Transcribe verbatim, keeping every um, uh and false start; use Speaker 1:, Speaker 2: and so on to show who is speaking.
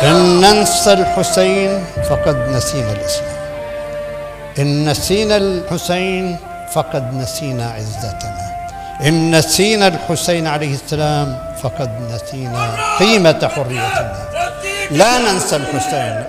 Speaker 1: إن ننسى الحسين فقد نسينا الإسلام، إن نسينا الحسين فقد نسينا عزتنا، إن نسينا الحسين عليه السلام فقد نسينا قيمة حريتنا. لا ننسى الحسين.